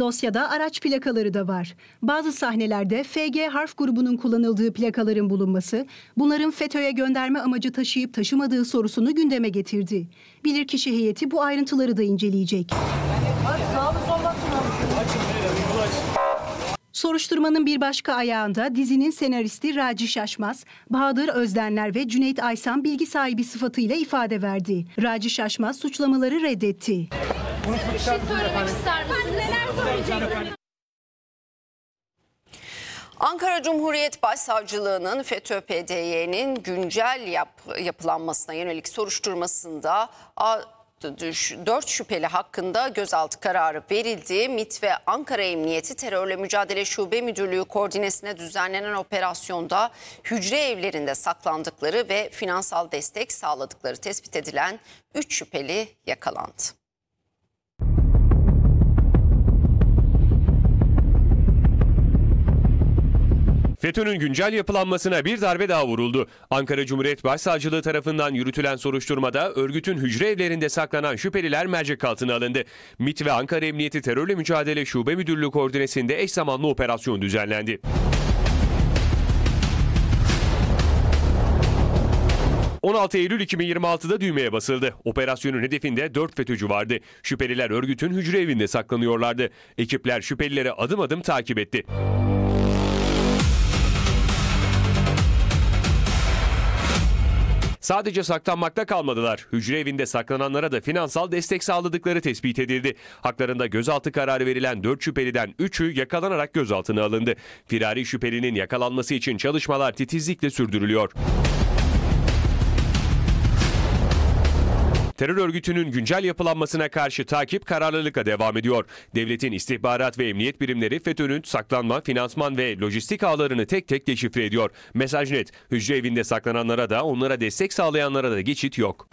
Dosyada araç plakaları da var. Bazı sahnelerde FG harf grubunun kullanıldığı plakaların bulunması, bunların FETÖ'ye gönderme amacı taşıyıp taşımadığı sorusunu gündeme getirdi. Bilirkişi heyeti bu ayrıntıları da inceleyecek. Soruşturmanın bir başka ayağında dizinin senaristi Raci Şaşmaz, Bahadır Özdenler ve Cüneyt Aysan bilgi sahibi sıfatıyla ifade verdi. Raci Şaşmaz suçlamaları reddetti. Bir şey söylemek ister misiniz? Neler söyleyeceksiniz? Ankara Cumhuriyet Başsavcılığı'nın FETÖ-PDY'nin güncel yapılanmasına yönelik soruşturmasında 4 şüpheli hakkında gözaltı kararı verildi. MİT ve Ankara Emniyeti Terörle Mücadele Şube Müdürlüğü koordinesine düzenlenen operasyonda hücre evlerinde saklandıkları ve finansal destek sağladıkları tespit edilen 3 şüpheli yakalandı. FETÖ'nün güncel yapılanmasına bir darbe daha vuruldu. Ankara Cumhuriyet Başsavcılığı tarafından yürütülen soruşturmada örgütün hücre evlerinde saklanan şüpheliler mercek altına alındı. MİT ve Ankara Emniyeti Terörle Mücadele Şube Müdürlüğü koordinesinde eş zamanlı operasyon düzenlendi. ...16 Eylül 2026'da düğmeye basıldı. Operasyonun hedefinde 4 FETÖ'cü vardı. Şüpheliler örgütün hücre evinde saklanıyorlardı. Ekipler şüphelileri adım adım takip etti. Sadece saklanmakta kalmadılar. Hücre evinde saklananlara da finansal destek sağladıkları tespit edildi. Haklarında gözaltı kararı verilen 4 şüpheliden 3'ü yakalanarak gözaltına alındı. Firari şüphelinin yakalanması için çalışmalar titizlikle sürdürülüyor. Terör örgütünün güncel yapılanmasına karşı takip kararlılıkla devam ediyor. Devletin istihbarat ve emniyet birimleri FETÖ'nün saklanma, finansman ve lojistik ağlarını tek tek deşifre ediyor. Mesaj net, hücre evinde saklananlara da onlara destek sağlayanlara da geçit yok.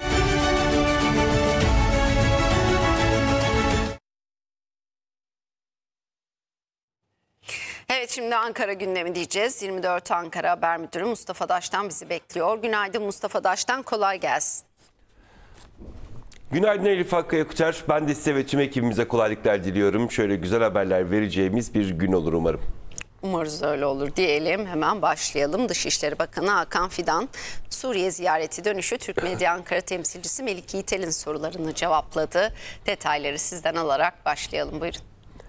Evet, şimdi Ankara gündemi diyeceğiz. 24 Ankara Haber Müdürü Mustafa Daş'tan bizi bekliyor. Günaydın Mustafa Daş'tan, kolay gelsin. Günaydın Elif Hakkı Yakuter. Ben de size ve tüm ekibimize kolaylıklar diliyorum. Şöyle güzel haberler vereceğimiz bir gün olur umarım. Umarız öyle olur diyelim. Hemen başlayalım. Dışişleri Bakanı Hakan Fidan, Suriye ziyareti dönüşü Türk Medya Ankara temsilcisi Melik Yiğitel'in sorularını cevapladı. Detayları sizden alarak başlayalım. Buyurun.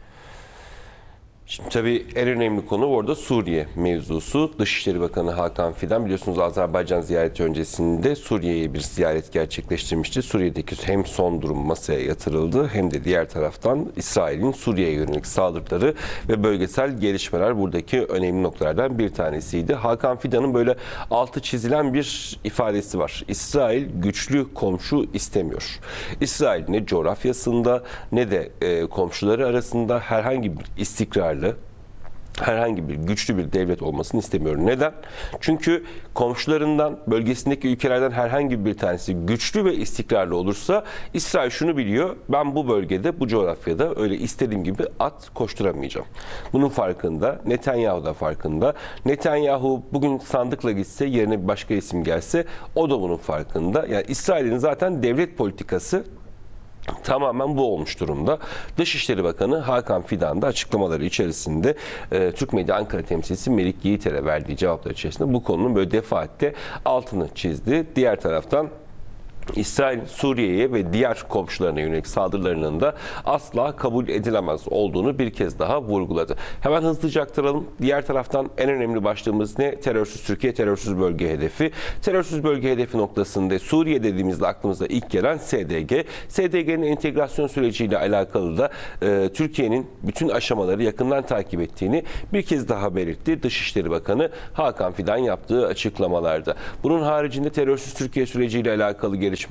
Şimdi tabii en önemli konu orada Suriye mevzusu. Dışişleri Bakanı Hakan Fidan biliyorsunuz Azerbaycan ziyareti öncesinde Suriye'ye bir ziyaret gerçekleştirmişti. Suriye'deki hem son durum masaya yatırıldı hem de diğer taraftan İsrail'in Suriye'ye yönelik saldırıları ve bölgesel gelişmeler buradaki önemli noktalardan bir tanesiydi. Hakan Fidan'ın böyle altı çizilen bir ifadesi var. İsrail güçlü komşu istemiyor. İsrail ne coğrafyasında ne de komşuları arasında herhangi bir istikrarlı, herhangi bir güçlü bir devlet olmasını istemiyor. Neden? Çünkü komşularından, bölgesindeki ülkelerden herhangi bir tanesi güçlü ve istikrarlı olursa İsrail şunu biliyor: ben bu bölgede, bu coğrafyada öyle istediğim gibi at koşturamayacağım. Bunun farkında. Netanyahu da farkında. Netanyahu bugün sandıkla gitse, yerine bir başka isim gelse o da bunun farkında. Yani İsrail'in zaten devlet politikası tamamen bu olmuş durumda. Dışişleri Bakanı Hakan Fidan da açıklamaları içerisinde Türk Medya Ankara temsilcisi Melik Yiğitel'e verdiği cevaplar içerisinde bu konunun böyle defaatle altını çizdi. Diğer taraftan İsrail, Suriye'ye ve diğer komşularına yönelik saldırılarının da asla kabul edilemez olduğunu bir kez daha vurguladı. Hemen hızlıca aktaralım. Diğer taraftan en önemli başlığımız ne? Terörsüz Türkiye, terörsüz bölge hedefi. Terörsüz bölge hedefi noktasında Suriye dediğimizde aklımıza ilk gelen SDG. SDG'nin entegrasyon süreciyle alakalı da Türkiye'nin bütün aşamaları yakından takip ettiğini bir kez daha belirtti Dışişleri Bakanı Hakan Fidan yaptığı açıklamalarda. Bunun haricinde terörsüz Türkiye süreciyle alakalı gelişmeler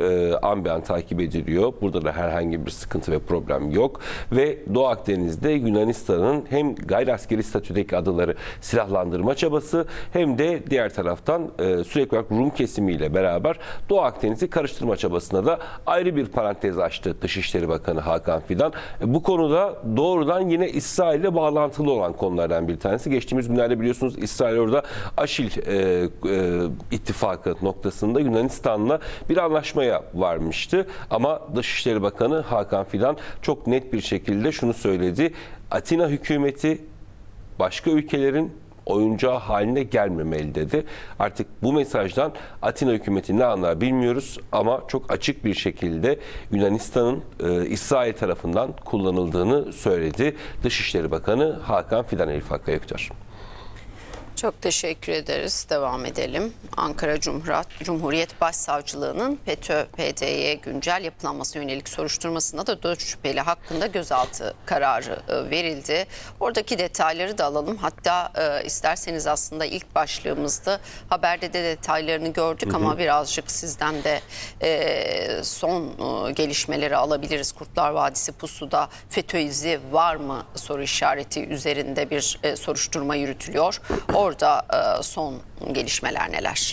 an be an takip ediliyor. Burada da herhangi bir sıkıntı ve problem yok. Ve Doğu Akdeniz'de Yunanistan'ın hem gayri askeri statüdeki adaları silahlandırma çabası hem de diğer taraftan sürekli olarak Rum kesimiyle beraber Doğu Akdeniz'i karıştırma çabasına da ayrı bir parantez açtı Dışişleri Bakanı Hakan Fidan. Bu konuda doğrudan yine İsrail'le bağlantılı olan konulardan bir tanesi. Geçtiğimiz günlerde biliyorsunuz İsrail orada Aşil ittifakı noktasında Yunanistan'la bir anlaşmaya varmıştı. Ama Dışişleri Bakanı Hakan Fidan çok net bir şekilde şunu söyledi. Atina hükümeti başka ülkelerin oyuncağı haline gelmemeli dedi. Artık bu mesajdan Atina hükümeti ne anlar bilmiyoruz ama çok açık bir şekilde Yunanistan'ın İsrail tarafından kullanıldığını söyledi. Dışişleri Bakanı Hakan Fidan. Elif Hakkı Ökter. Çok teşekkür ederiz. Devam edelim. Ankara Cumhuriyet Başsavcılığı'nın FETÖ-PDY'ye güncel yapılanmasına yönelik soruşturmasında da 4 şüpheli hakkında gözaltı kararı verildi. Oradaki detayları da alalım. Hatta isterseniz aslında ilk başlığımızda haberde de detaylarını gördük ama birazcık sizden de son gelişmeleri alabiliriz. Kurtlar Vadisi pusuda FETÖ izi var mı soru işareti üzerinde bir soruşturma yürütülüyor. Orada son gelişmeler neler?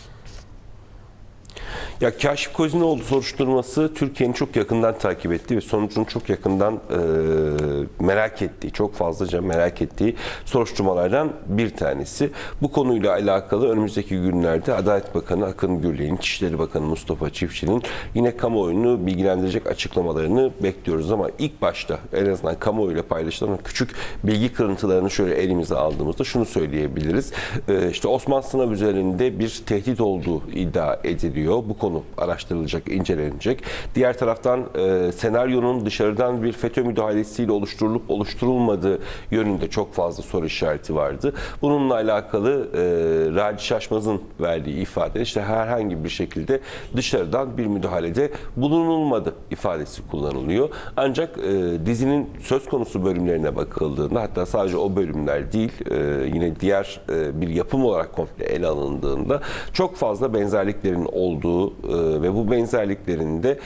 Ya Kaşif Kozinoğlu soruşturması Türkiye'nin çok yakından takip ettiği ve sonucunu çok yakından merak ettiği, çok fazlaca merak ettiği soruşturmalardan bir tanesi. Bu konuyla alakalı önümüzdeki günlerde Adalet Bakanı Akın Gürley'in, İçişleri Bakanı Mustafa Çiftçi'nin yine kamuoyunu bilgilendirecek açıklamalarını bekliyoruz. Ama ilk başta en azından kamuoyuyla paylaşılan küçük bilgi kırıntılarını şöyle elimize aldığımızda şunu söyleyebiliriz. İşte Osman Sınav üzerinde bir tehdit olduğu iddia ediliyor. Bu konu araştırılacak, incelenecek. Diğer taraftan senaryonun dışarıdan bir FETÖ müdahalesiyle oluşturulup oluşturulmadığı yönünde çok fazla soru işareti vardı. Bununla alakalı Raci Şaşmaz'ın verdiği ifade işte herhangi bir şekilde dışarıdan bir müdahalede bulunulmadı ifadesi kullanılıyor. Ancak dizinin söz konusu bölümlerine bakıldığında hatta sadece o bölümler değil yine diğer bir yapım olarak komple ele alındığında çok fazla benzerliklerin olduğu ve bu benzerliklerin de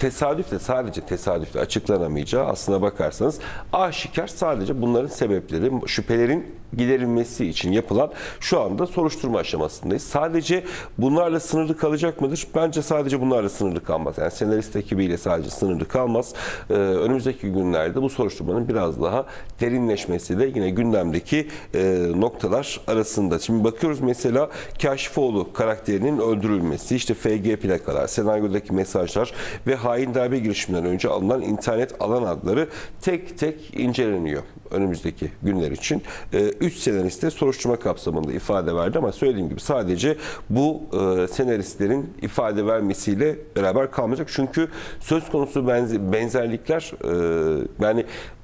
sadece tesadüfle açıklanamayacağı aslına bakarsanız aşikar sadece bunların sebepleri, şüphelerin giderilmesi için yapılan şu anda soruşturma aşamasındayız. Sadece bunlarla sınırlı kalacak mıdır? Bence sadece bunlarla sınırlı kalmaz. Yani senarist ekibiyle sadece sınırlı kalmaz. Önümüzdeki günlerde bu soruşturmanın biraz daha derinleşmesi de yine gündemdeki noktalar arasında. Şimdi bakıyoruz mesela Kaşifoğlu karakterinin öldürülmesi, işte FG plakalar, senaryodaki mesajlar ve hain darbe girişiminden önce alınan internet alan adları tek tek inceleniyor önümüzdeki günler için. 3 senarist de soruşturma kapsamında ifade verdi ama söylediğim gibi sadece bu senaristlerin ifade vermesiyle beraber kalmayacak. Çünkü söz konusu benzerlikler yani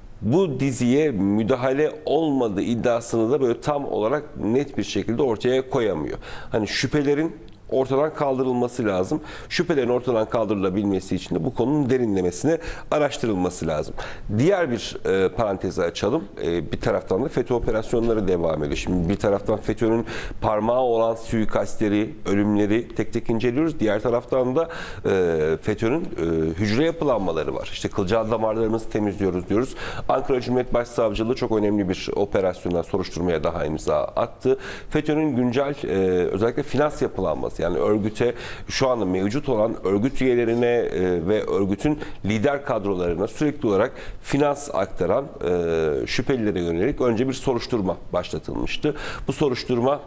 bu diziye müdahale olmadığı iddiasını da böyle tam olarak net bir şekilde ortaya koyamıyor. Hani şüphelerin ortadan kaldırılması lazım. Şüphelerin ortadan kaldırılabilmesi için de bu konunun derinlemesine araştırılması lazım. Diğer bir parantezi açalım. Bir taraftan da FETÖ operasyonları devam ediyor. Şimdi bir taraftan FETÖ'nün parmağı olan suikastleri, ölümleri tek tek inceliyoruz. Diğer taraftan da FETÖ'nün hücre yapılanmaları var. İşte kılcal damarlarımızı temizliyoruz diyoruz. Ankara Cumhuriyet Başsavcılığı çok önemli bir operasyona, soruşturmaya daha imza attı. FETÖ'nün güncel özellikle finans yapılanması, yani örgüte şu anda mevcut olan örgüt üyelerine ve örgütün lider kadrolarına sürekli olarak finans aktaran şüphelilere yönelik önce bir soruşturma başlatılmıştı. Bu soruşturma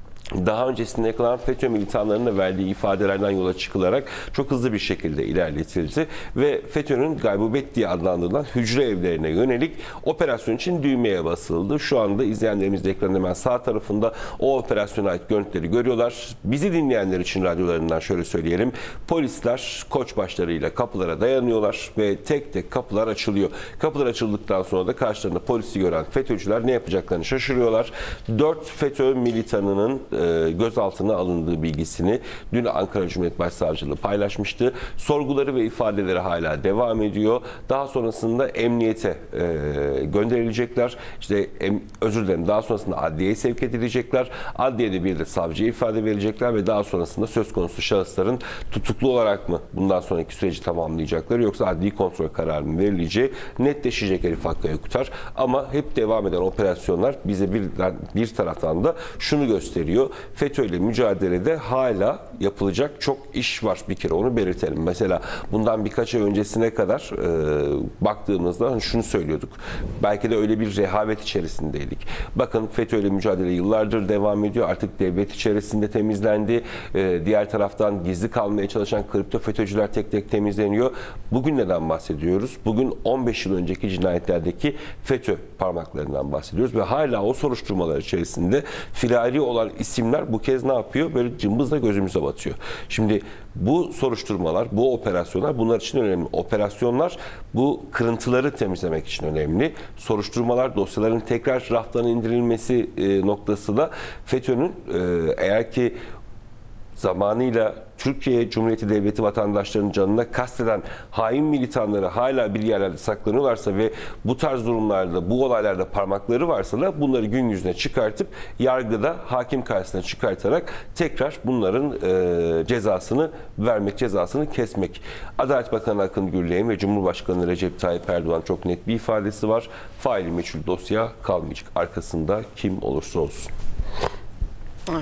daha öncesinde yakalanan FETÖ militanlarının da verdiği ifadelerden yola çıkılarak çok hızlı bir şekilde ilerletildi ve FETÖ'nün gaybubet diye adlandırılan hücre evlerine yönelik operasyon için düğmeye basıldı. Şu anda izleyenlerimiz de ekranın hemen sağ tarafında o operasyona ait görüntüleri görüyorlar. Bizi dinleyenler için radyolarından şöyle söyleyelim. Polisler koçbaşlarıyla kapılara dayanıyorlar ve tek tek kapılar açılıyor. Kapılar açıldıktan sonra da karşılarında polisi gören FETÖ'cüler ne yapacaklarını şaşırıyorlar. 4 FETÖ militanının gözaltına alındığı bilgisini dün Ankara Cumhuriyet Başsavcılığı paylaşmıştı. Sorguları ve ifadeleri hala devam ediyor. Daha sonrasında emniyete gönderilecekler. İşte daha sonrasında adliyeye sevk edilecekler. Adliyede bir de savcıya ifade verecekler ve daha sonrasında söz konusu şahısların tutuklu olarak mı bundan sonraki süreci tamamlayacaklar yoksa adli kontrol kararının verileceği netleşecek Elif Hakkı Ökter. Ama hep devam eden operasyonlar bize bir taraftan da şunu gösteriyor. söylüyor. FETÖ ile mücadelede hala yapılacak çok iş var, bir kere onu belirtelim. Mesela bundan birkaç ay öncesine kadar baktığımızda hani şunu söylüyorduk. Belki de öyle bir rehavet içerisindeydik. Bakın FETÖ ile mücadele yıllardır devam ediyor. Artık devlet içerisinde temizlendi. Diğer taraftan gizli kalmaya çalışan kripto FETÖ'cüler tek tek temizleniyor. Bugün neden bahsediyoruz? Bugün 15 yıl önceki cinayetlerdeki FETÖ parmaklarından bahsediyoruz ve hala o soruşturmalar içerisinde firari olan isimler bu kez ne yapıyor? Böyle cımbızla gözümüze batıyor. Şimdi bu soruşturmalar, bu operasyonlar bunlar için önemli. Operasyonlar bu kırıntıları temizlemek için önemli. Soruşturmalar, dosyaların tekrar raftan indirilmesi noktası da FETÖ'nün eğer ki zamanıyla Türkiye Cumhuriyeti Devleti vatandaşlarının canına kasteden hain militanları hala bir yerlerde saklanıyorlarsa ve bu tarz durumlarda, bu olaylarda parmakları varsa da bunları gün yüzüne çıkartıp yargıda hakim karşısına çıkartarak tekrar bunların cezasını vermek, cezasını kesmek. Adalet Bakanı Akın Gürlek'in ve Cumhurbaşkanı Recep Tayyip Erdoğan çok net bir ifadesi var. Faili meçhul dosya kalmayacak. Arkasında kim olursa olsun. Evet.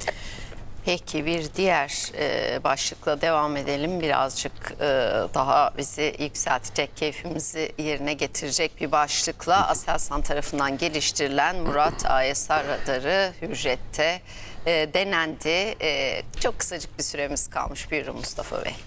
Peki bir diğer başlıkla devam edelim. Birazcık daha bizi yükseltecek, keyfimizi yerine getirecek bir başlıkla Aselsan tarafından geliştirilen Murat AESA radarı Hürjet'te denendi. Çok kısacık bir süremiz kalmış. Buyurun Mustafa Bey.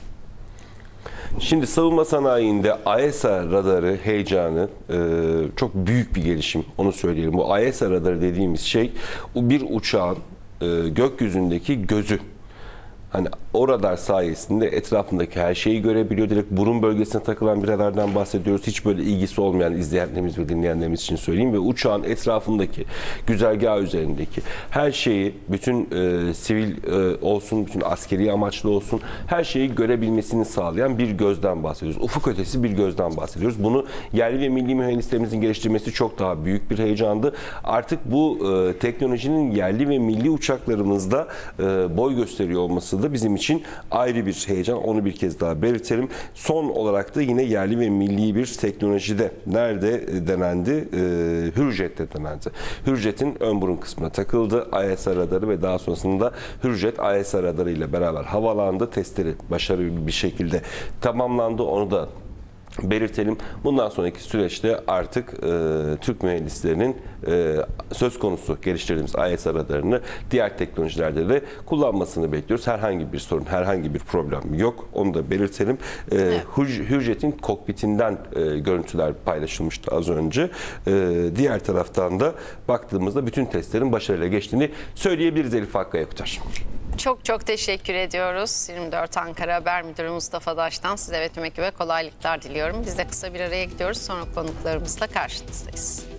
Şimdi savunma sanayinde AESA radarı heyecanı çok büyük bir gelişim. Onu söyleyelim. Bu AESA radarı dediğimiz şey bir uçağın gökyüzündeki gözü. Hani o radar sayesinde etrafındaki her şeyi görebiliyor. Direkt burun bölgesine takılan bir radardan bahsediyoruz. Hiç böyle ilgisi olmayan izleyenlerimiz ve dinleyenlerimiz için söyleyeyim. Ve uçağın etrafındaki, güzergah üzerindeki her şeyi, bütün sivil olsun, bütün askeri amaçlı olsun, her şeyi görebilmesini sağlayan bir gözden bahsediyoruz. Ufuk ötesi bir gözden bahsediyoruz. Bunu yerli ve milli mühendislerimizin geliştirmesi çok daha büyük bir heyecandı. Artık bu teknolojinin yerli ve milli uçaklarımızda boy gösteriyor olması da bizim için ayrı bir heyecan. Onu bir kez daha belirtelim. Son olarak da yine yerli ve milli bir teknolojide nerede denendi? Hürjet'te denendi. Hürjet'in ön burun kısmına takıldı AESA radarı ve daha sonrasında Hürjet AESA radarı ile beraber havalandı. Testleri başarılı bir şekilde tamamlandı. Onu da belirtelim. Bundan sonraki süreçte artık Türk mühendislerinin söz konusu geliştirdiğimiz AESA radarını diğer teknolojilerde de kullanmasını bekliyoruz. Herhangi bir sorun, herhangi bir problem yok. Onu da belirtelim. Evet. Hürjet'in kokpitinden görüntüler paylaşılmıştı az önce. Diğer taraftan da baktığımızda bütün testlerin başarıyla geçtiğini söyleyebiliriz Elif Hakkı Yakıtar. Çok çok teşekkür ediyoruz. 24 Ankara Haber Müdürü Mustafa Daş'tan size ve tüm ekibe kolaylıklar diliyorum. Biz de kısa bir araya gidiyoruz. Sonra konuklarımızla karşınızdayız.